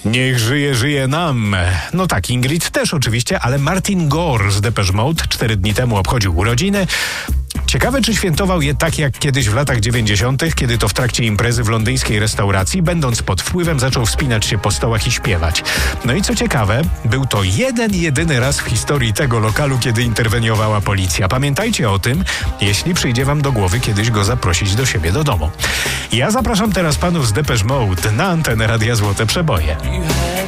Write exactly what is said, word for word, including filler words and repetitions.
Niech żyje, żyje nam. No tak, Ingrid też oczywiście, ale Martin Gore z Depeche Mode cztery dni temu obchodził urodziny. Ciekawe, czy świętował je tak jak kiedyś w latach dziewięćdziesiątych, kiedy to w trakcie imprezy w londyńskiej restauracji, będąc pod wpływem, zaczął wspinać się po stołach i śpiewać. No i co ciekawe, był to jeden, jedyny raz w historii tego lokalu, kiedy interweniowała policja. Pamiętajcie o tym, jeśli przyjdzie wam do głowy kiedyś go zaprosić do siebie do domu. Ja zapraszam teraz panów z Depeche Mode na antenę Radia Złote Przeboje.